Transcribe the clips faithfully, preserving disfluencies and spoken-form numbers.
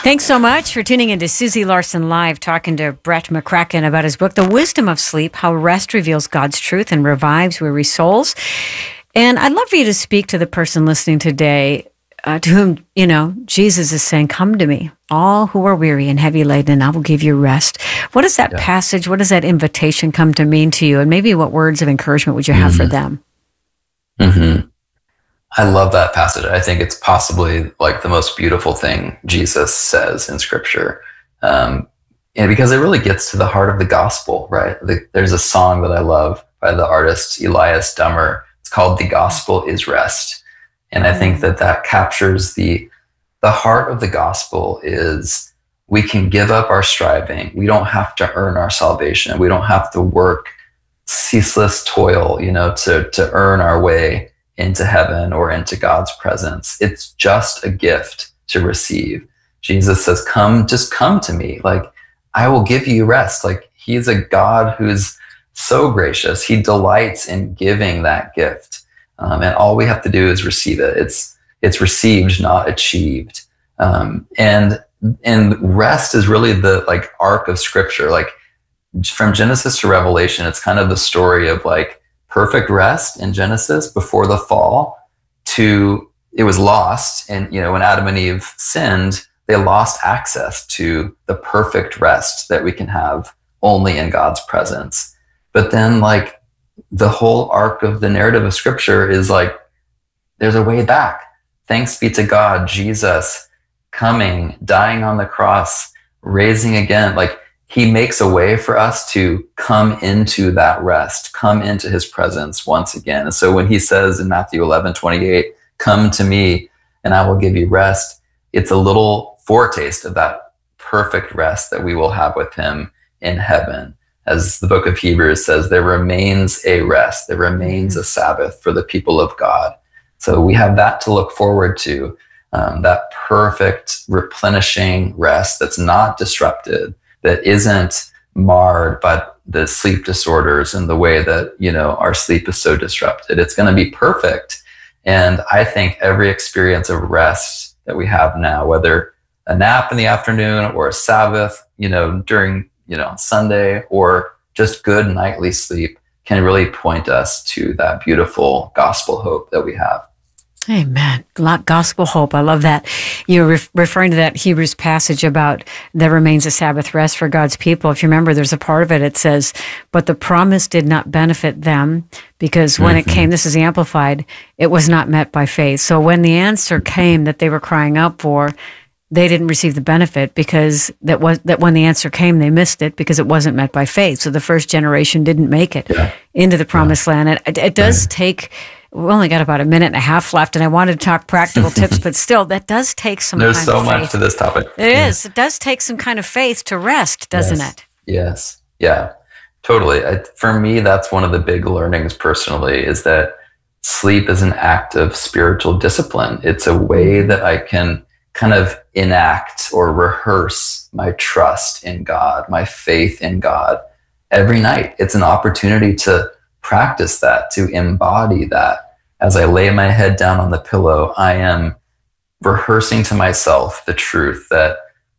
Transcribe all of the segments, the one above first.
Thanks so much for tuning into Susie Larson Live, talking to Brett McCracken about his book, The Wisdom of Sleep, How Rest Reveals God's Truth and Revives Weary Souls. And I'd love for you to speak to the person listening today uh, to whom, you know, Jesus is saying, come to me, all who are weary and heavy laden, and I will give you rest. What does that yeah. passage, what does that invitation come to mean to you? And maybe what words of encouragement would you have mm-hmm. for them? Mm-hmm. I love that passage. I think it's possibly like the most beautiful thing Jesus says in Scripture. Um, and because it really gets to the heart of the gospel, right? The, there's a song that I love by the artist Elias Dummer. It's called The Gospel is Rest. And I think that that captures the, the heart of the gospel is we can give up our striving. We don't have to earn our salvation. We don't have to work ceaseless toil, you know, to, to earn our way into heaven or into God's presence. It's just a gift to receive. Jesus says, come, just come to me. Like, I will give you rest. Like, he's a God who's so gracious. He delights in giving that gift. Um, and all we have to do is receive it. It's, it's received, not achieved. Um, and, and rest is really the like arc of Scripture. Like, from Genesis to Revelation, it's kind of the story of like perfect rest in Genesis before the fall to it was lost. And, you know, when Adam and Eve sinned, they lost access to the perfect rest that we can have only in God's presence. But then like the whole arc of the narrative of Scripture is like, there's a way back. Thanks be to God, Jesus coming, dying on the cross, raising again. Like, he makes a way for us to come into that rest, come into his presence once again. And so when he says in Matthew eleven twenty-eight, come to me and I will give you rest, it's a little foretaste of that perfect rest that we will have with him in heaven. As the book of Hebrews says, there remains a rest, there remains a Sabbath for the people of God. So we have that to look forward to, um, that perfect replenishing rest that's not disrupted, that isn't marred by the sleep disorders and the way that, you know, our sleep is so disrupted. It's going to be perfect. And I think every experience of rest that we have now, whether a nap in the afternoon or a Sabbath, you know, during, you know, Sunday, or just good nightly sleep, can really point us to that beautiful gospel hope that we have. Amen. Gospel hope. I love that. You're re- referring to that Hebrews passage about there remains a Sabbath rest for God's people. If you remember, there's a part of it, it says, but the promise did not benefit them because when mm-hmm. it came, this is amplified, it was not met by faith. So when the answer came that they were crying out for, they didn't receive the benefit because that was that when the answer came, they missed it because it wasn't met by faith. So the first generation didn't make it yeah. into the promised yeah. land. It, it does right. take... We've only got about a minute and a half left, and I wanted to talk practical tips, but still, that does take some There's kind so of much faith. to this topic. It yeah. is. It does take some kind of faith to rest, doesn't yes. it? Yes. Yeah, totally. I, for me, that's one of the big learnings personally, is that sleep is an act of spiritual discipline. It's a way that I can kind of enact or rehearse my trust in God, my faith in God every night. It's an opportunity to practice that, to embody that. As I lay my head down on the pillow, I am rehearsing to myself the truth that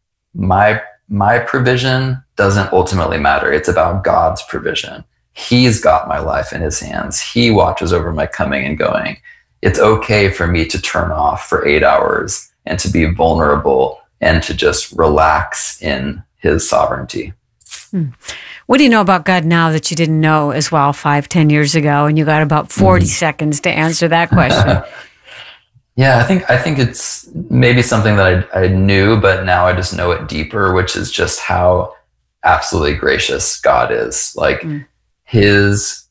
my my provision doesn't ultimately matter. It's about God's provision. He's got my life in his hands. He watches over my coming and going. It's okay for me to turn off for eight hours and to be vulnerable and to just relax in his sovereignty. Hmm. What do you know about God now that you didn't know as well five, ten years ago? And you got about forty mm-hmm. seconds to answer that question. Yeah, I think I think it's maybe something that I, I knew, but now I just know it deeper, which is just how absolutely gracious God is. Like mm. his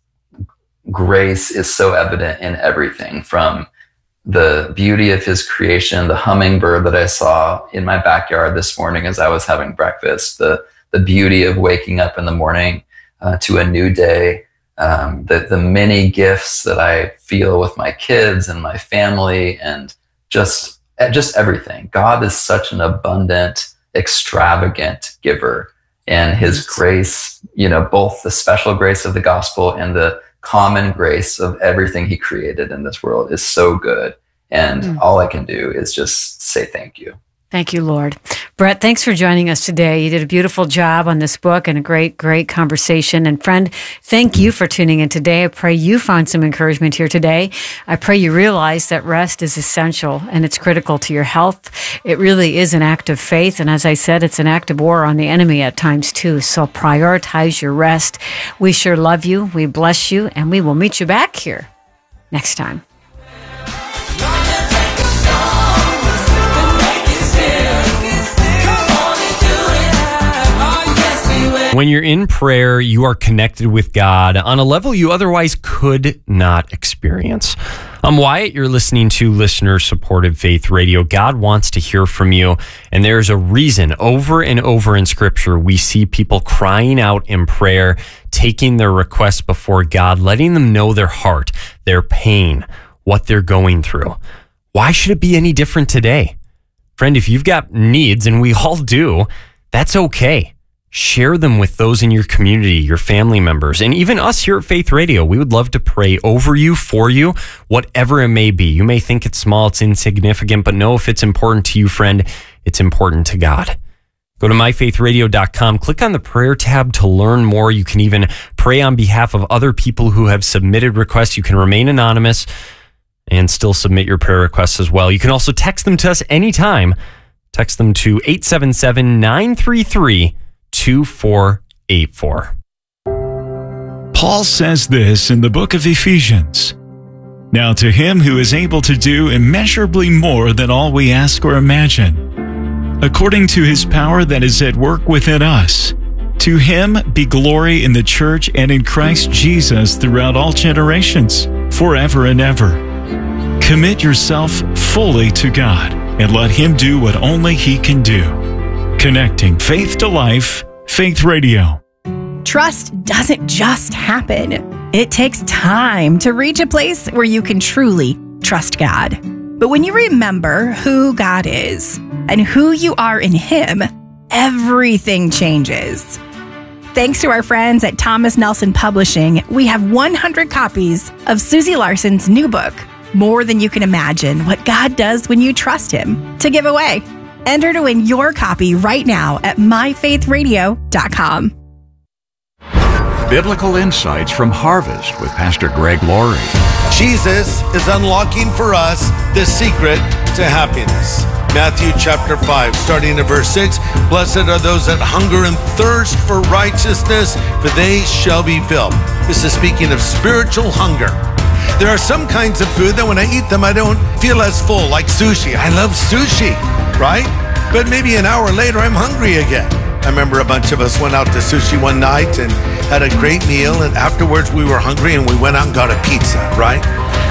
grace is so evident in everything, from the beauty of his creation, the hummingbird that I saw in my backyard this morning as I was having breakfast, the the beauty of waking up in the morning uh, to a new day, um, the, the many gifts that I feel with my kids and my family, and just, just everything. God is such an abundant, extravagant giver, and his grace, you know, both the special grace of the gospel and the common grace of everything he created in this world is so good. And mm. all I can do is just say thank you. Thank you, Lord. Brett, thanks for joining us today. You did a beautiful job on this book and a great, great conversation. And friend, thank you for tuning in today. I pray you found some encouragement here today. I pray you realize that rest is essential and it's critical to your health. It really is an act of faith. And as I said, it's an act of war on the enemy at times too. So prioritize your rest. We sure love you. We bless you. And we will meet you back here next time. When you're in prayer, you are connected with God on a level you otherwise could not experience. I'm Wyatt. You're listening to listener-supported Faith Radio. God wants to hear from you, and there's a reason. Over and over in Scripture, we see people crying out in prayer, taking their requests before God, letting them know their heart, their pain, what they're going through. Why should it be any different today? Friend, if you've got needs, and we all do, that's okay. Share them with those in your community, your family members, and even us here at Faith Radio. We would love to pray over you, for you, whatever it may be. You may think it's small, it's insignificant, but know if it's important to you, friend, it's important to God. Go to my faith radio dot com, click on the prayer tab to learn more. You can even pray on behalf of other people who have submitted requests. You can remain anonymous and still submit your prayer requests as well. You can also text them to us anytime. Text them to eight seven seven, nine three three, two four eight four. Paul says this in the book of Ephesians. Now to him who is able to do immeasurably more than all we ask or imagine, according to his power that is at work within us, to him be glory in the church and in Christ Jesus throughout all generations, forever and ever. Commit yourself fully to God and let him do what only he can do. Connecting faith to life, Faith Radio. Trust doesn't just happen. It takes time to reach a place where you can truly trust God. But when you remember who God is and who you are in him, everything changes. Thanks to our friends at Thomas Nelson Publishing, we have one hundred copies of Susie Larson's new book, More Than You Can Imagine, What God Does When You Trust Him, to give away. Enter to win your copy right now at my faith radio dot com. Biblical insights from Harvest with Pastor Greg Laurie. Jesus is unlocking for us the secret to happiness. Matthew chapter five, starting at verse six. Blessed are those that hunger and thirst for righteousness, for they shall be filled. This is speaking of spiritual hunger. There are some kinds of food that when I eat them, I don't feel as full, like sushi. I love sushi, right? But maybe an hour later, I'm hungry again. I remember a bunch of us went out to sushi one night and had a great meal, and afterwards we were hungry and we went out and got a pizza, right?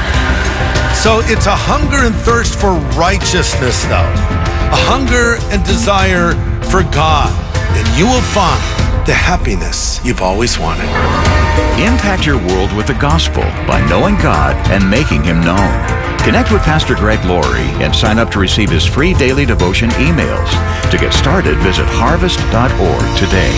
So it's a hunger and thirst for righteousness, though. A hunger and desire for God. And you will find the happiness you've always wanted. Impact your world with the gospel by knowing God and making him known. Connect with Pastor Greg Laurie and sign up to receive his free daily devotion emails. To get started, visit harvest dot org today.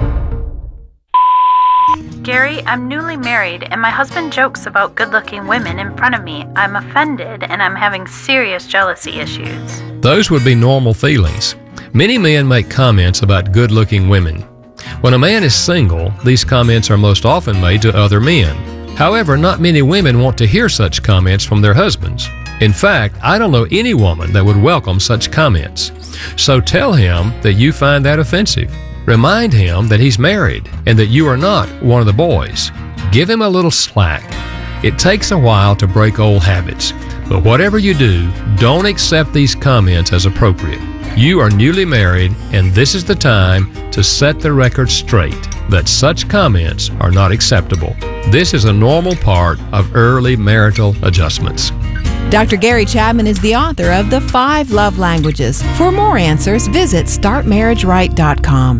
Gary, I'm newly married and my husband jokes about good-looking women in front of me. I'm offended and I'm having serious jealousy issues. Those would be normal feelings. Many men make comments about good-looking women. When a man is single, these comments are most often made to other men. However, not many women want to hear such comments from their husbands. In fact, I don't know any woman that would welcome such comments. So tell him that you find that offensive. Remind him that he's married and that you are not one of the boys. Give him a little slack. It takes a while to break old habits, but whatever you do, don't accept these comments as appropriate. You are newly married, and this is the time to set the record straight that such comments are not acceptable. This is a normal part of early marital adjustments. Doctor Gary Chapman is the author of The Five Love Languages. For more answers, visit start marriage right dot com.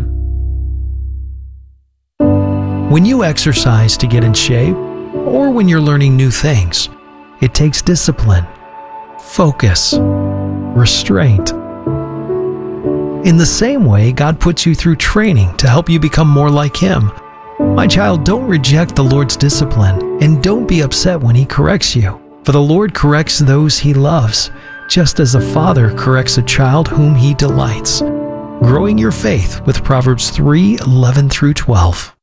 When you exercise to get in shape, or when you're learning new things, it takes discipline, focus, restraint. In the same way, God puts you through training to help you become more like Him. My child, don't reject the Lord's discipline, and don't be upset when He corrects you, for the Lord corrects those He loves. just as a father corrects a child whom he delights. Growing your faith with Proverbs three eleven through twelve.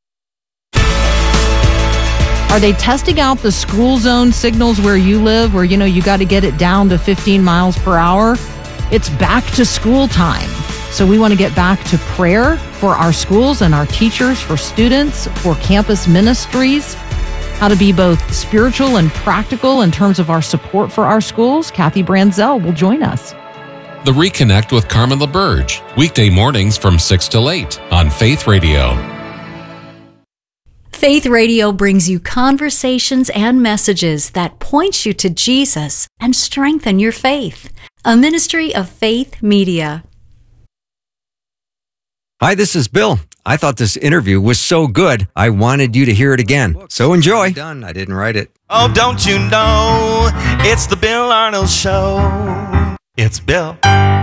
Are they testing out the school zone signals where you live, where, you know, you got to get it down to fifteen miles per hour? It's back to school time. So we want to get back to prayer for our schools and our teachers, for students, for campus ministries, how to be both spiritual and practical in terms of our support for our schools. Kathy Branzell will join us. The Reconnect with Carmen LaBerge, weekday mornings from six till eight on Faith Radio. Faith Radio brings you conversations and messages that point you to Jesus and strengthen your faith. A ministry of Faith Media. Hi, this is Bill. I thought this interview was so good, I wanted you to hear it again. So enjoy. Done. I didn't write it. Oh, don't you know? It's the Bill Arnold Show. It's Bill.